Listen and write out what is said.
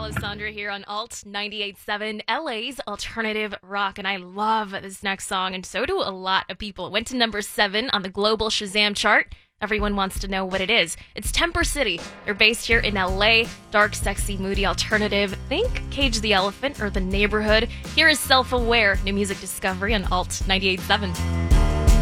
Alessandra here on Alt 98.7, LA's alternative rock, and I love this next song, and so do a lot of people. It went to number 7 on the global Shazam chart. Everyone wants to know what it is. It's Temper City. They're based here in LA. Dark, sexy, moody alternative. Think Cage the Elephant or The Neighborhood. Here is Self-Aware, new music discovery on Alt 98.7.